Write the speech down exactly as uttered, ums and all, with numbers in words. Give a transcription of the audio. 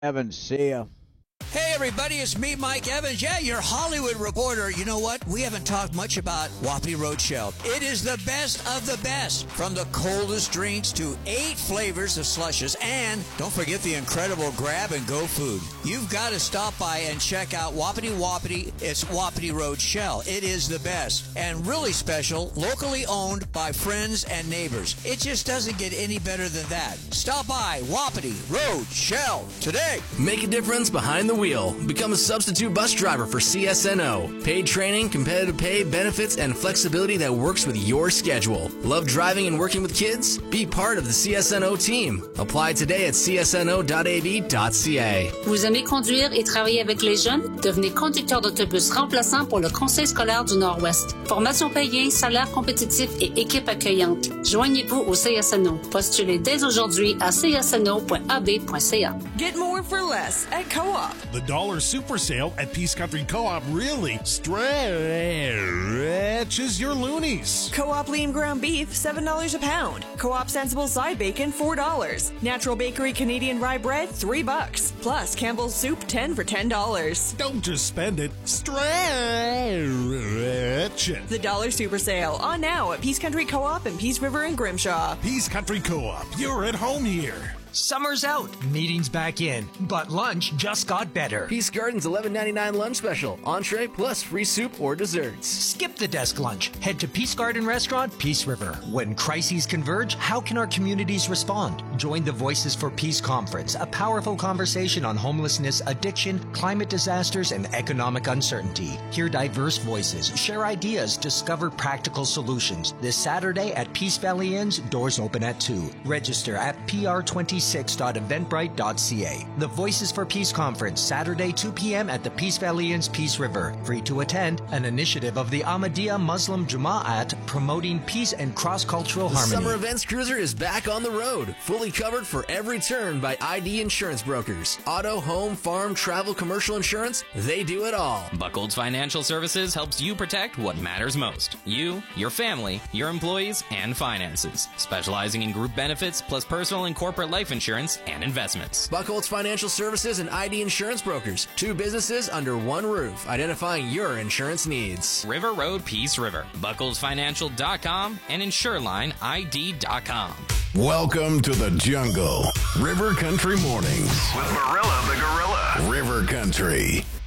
Evans, see ya. Hey everybody, it's me, Mike Evans. Yeah, your Hollywood reporter. You know what? We haven't talked much about Wapiti Roadshell. It is the best of the best. From the coldest drinks to eight flavors of slushes. And don't forget the incredible grab-and-go food. You've got to stop by and check out Wapiti Wapiti. It's Wapiti Roadshell. It is the best. And really special, locally owned by friends and neighbors. It just doesn't get any better than that. Stop by Wapiti Roadshell today. Make a difference behind the wheel. Become a substitute bus driver for C S N O. Paid training, competitive pay, benefits, and flexibility that works with your schedule. Love driving and working with kids? Be part of the C S N O team. Apply today at c s n o dot a b dot c a. Vous aimez conduire et travailler avec les jeunes? Devenez conducteur d'autobus remplaçant pour le Conseil scolaire du Nord-Ouest. Formation payée, salaire compétitif et équipe accueillante. Joignez-vous au C S N O. Postulez dès aujourd'hui à c s n o dot a b dot c a. Get more for less at Co-op. The dollar super sale at Peace Country Co-op really stretches your loonies. Co-op lean ground beef, seven dollars a pound. Co-op sensible side bacon, four dollars. Natural Bakery Canadian rye bread, three bucks. Plus Campbell's soup, ten for ten dollars. Don't just spend it, stretch it. The dollar super sale on now at Peace Country Co-op in Peace River and Grimshaw. Peace Country Co-op, you're at home here. Summer's out, meetings back in, but lunch just got better. Peace Garden's eleven ninety-nine lunch special. Entree plus free soup or desserts. Skip the desk lunch. Head to Peace Garden Restaurant, Peace River. When crises converge, how can our communities respond? Join the Voices for Peace Conference, a powerful conversation on homelessness, addiction, climate disasters, and economic uncertainty. Hear diverse voices, share ideas, discover practical solutions. This Saturday at Peace Valley Inn's, doors open at two. Register at p r twenty-six dot eventbrite dot c a. The Voices for Peace Conference, Saturday, two p.m. at the Peace Valley Inn's Peace River. Free to attend, an initiative of the Ahmadiyya Muslim Jama'at promoting peace and cross-cultural The harmony. Summer Events Cruiser is back on the road, fully covered for every turn by I D Insurance Brokers. Auto, home, farm, travel, commercial insurance, they do it all. Buckles Financial Services helps you protect what matters most. You, your family, your employees, and finances. Specializing in group benefits plus personal and corporate life insurance and investments. Buckholz Financial Services and I D Insurance Brokers. Two businesses under one roof, identifying your insurance needs. River Road, Peace River. Buckles Financial dot com and Insureline I D dot com. Welcome to the jungle. River Country Mornings. With Marilla the Gorilla. River Country.